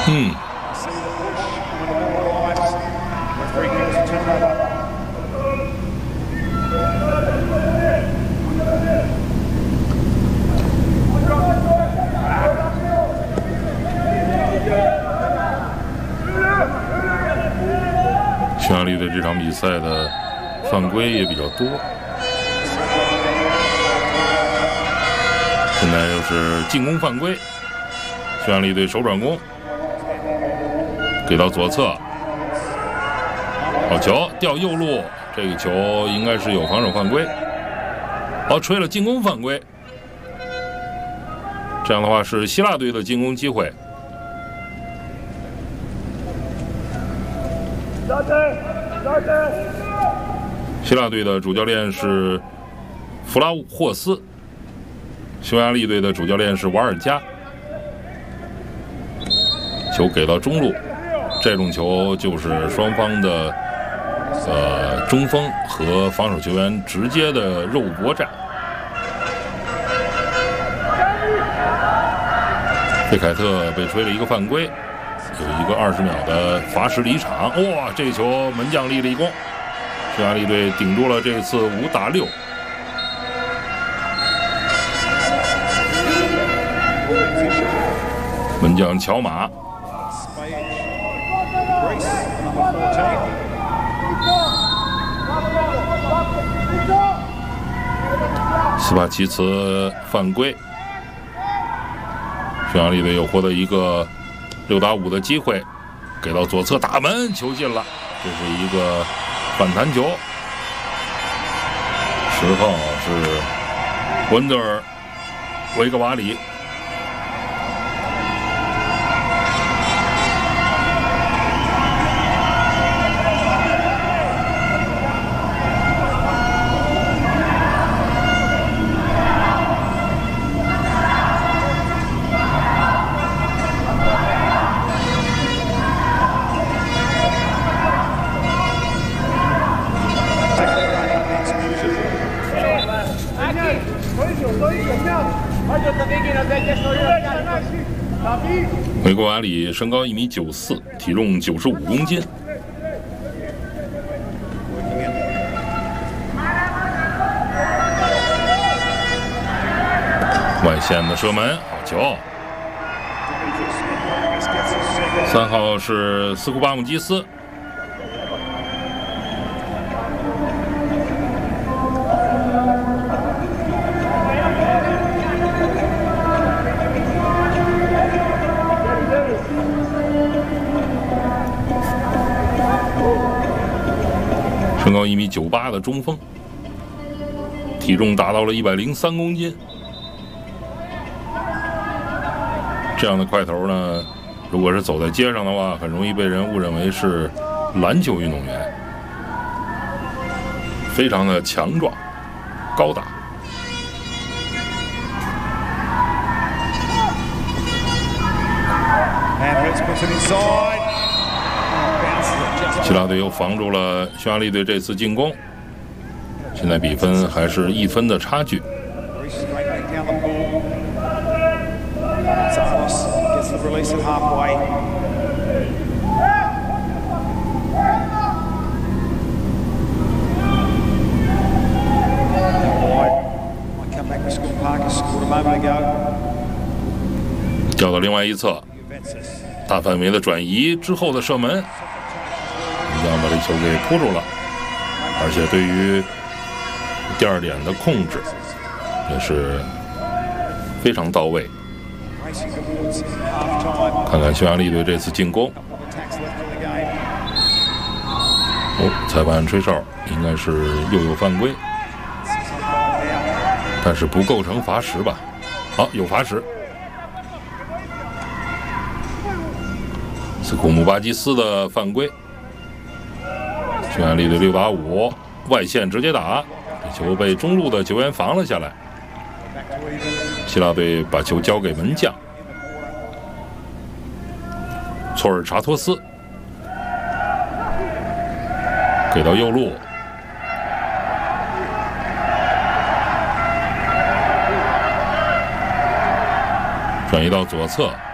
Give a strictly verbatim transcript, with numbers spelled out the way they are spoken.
嗯。匈牙利队这场比赛的犯规也比较多。现在又是进攻犯规，匈牙利队手转攻，给到左侧，好球掉右路，这个球应该是有防守犯规。好，吹了进攻犯规，这样的话是希腊队的进攻机会。希腊队的主教练是弗拉霍斯，匈牙利队的主教练是瓦尔加。球给到中路，这种球就是双方的呃中锋和防守球员直接的肉搏战。费凯特被吹了一个犯规，有一个二十秒的罚时离场。哇，这个球门将立了一功，匈牙利队顶住了这次五打六。门将乔马，斯帕齐茨犯规，匈牙利队又获得一个六打五的机会，给到左侧打门，球进了，这是一个反弹球。十号是温德尔维格瓦里。维格瓦里身高一米九四，体重九十五公斤。外线的射门，好球！三号是斯库巴姆基斯。身高一米九八的中锋，体重达到了一百零三公斤。这样的块头呢，如果是走在街上的话，很容易被人误认为是篮球运动员。非常的强壮、高大。希腊队又防住了匈牙利队这次进攻，现在比分还是一分的差距。叫到另外一侧，大范围的转移之后的射门。这样把这球给扑住了，而且对于第二点的控制也是非常到位。看看匈牙利队这次进攻，哦，裁判吹哨，应该是又有犯规，但是不构成罚时吧？好，有罚时。斯库姆巴基斯的犯规。匈牙利队六打五，外线直接打，这球被中路的球员防了下来。希腊队把球交给门将措尔查托斯，给到右路，转移到左侧。